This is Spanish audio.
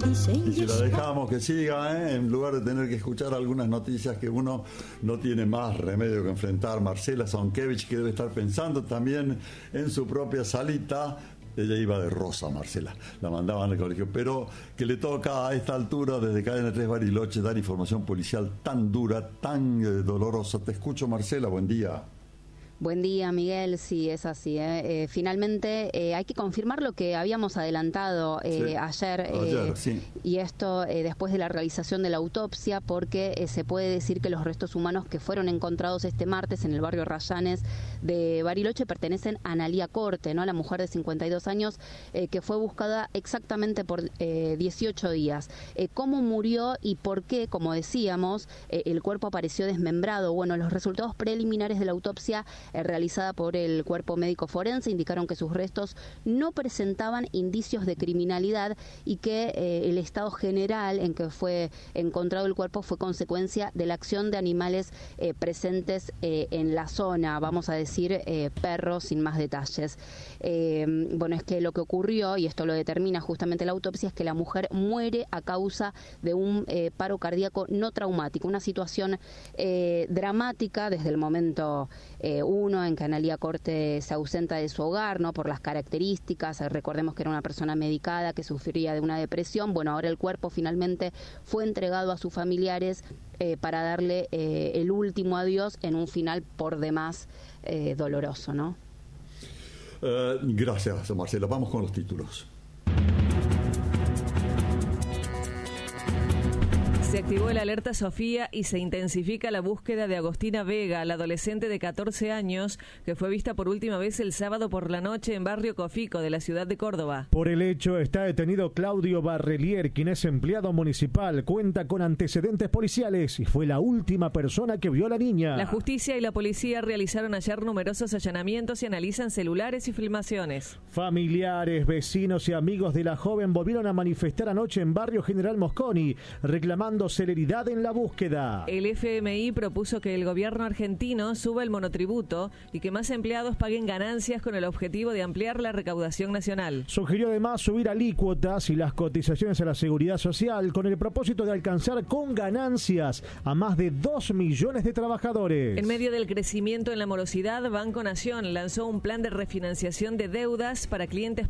Y si la dejamos que siga, en lugar de tener que escuchar algunas noticias que uno no tiene más remedio que enfrentar. Marcela Zonkevich, que debe estar pensando también en su propia salita. Ella iba de rosa, Marcela, la mandaban al colegio, pero que le toca a esta altura, desde Cadena 3 Bariloche, dar información policial tan dura, tan dolorosa. Te escucho, Marcela, buen día. Buen día, Miguel. Sí, es así. Finalmente hay que confirmar lo que habíamos adelantado ayer, sí. Y esto después de la realización de la autopsia, porque se puede decir que los restos humanos que fueron encontrados este martes en el barrio Rayanes de Bariloche pertenecen a Analía Corte, ¿no? La mujer de 52 años que fue buscada exactamente por 18 días. ¿Cómo murió y por qué, como decíamos, el cuerpo apareció desmembrado? Bueno, los resultados preliminares de la autopsia realizada por el cuerpo médico forense indicaron que sus restos no presentaban indicios de criminalidad y que el estado general en que fue encontrado el cuerpo fue consecuencia de la acción de animales presentes en la zona, vamos a decir perros, sin más detalles. Bueno, es que lo que ocurrió, y esto lo determina justamente la autopsia, es que la mujer muere a causa de un paro cardíaco no traumático, una situación dramática desde el momento uno en que Analía Corte se ausenta de su hogar, ¿no? Por las características. Recordemos que era una persona medicada que sufría de una depresión. Bueno, ahora el cuerpo finalmente fue entregado a sus familiares para darle el último adiós en un final por demás doloroso, ¿no? Gracias, Marcela. Vamos con los títulos. Se activó el alerta Sofía y se intensifica la búsqueda de Agostina Vega, la adolescente de 14 años que fue vista por última vez el sábado por la noche en barrio Cofico de la ciudad de Córdoba. Por el hecho está detenido Claudio Barrelier, quien es empleado municipal, cuenta con antecedentes policiales y fue la última persona que vio a la niña. La justicia y la policía realizaron ayer numerosos allanamientos y analizan celulares y filmaciones. Familiares, vecinos y amigos de la joven volvieron a manifestar anoche en barrio General Mosconi, reclamando celeridad en la búsqueda. El FMI propuso que el gobierno argentino suba el monotributo y que más empleados paguen ganancias con el objetivo de ampliar la recaudación nacional. Sugirió además subir alícuotas y las cotizaciones a la seguridad social con el propósito de alcanzar con ganancias a más de 2 millones de trabajadores. En medio del crecimiento en la morosidad, Banco Nación lanzó un plan de refinanciación de deudas para clientes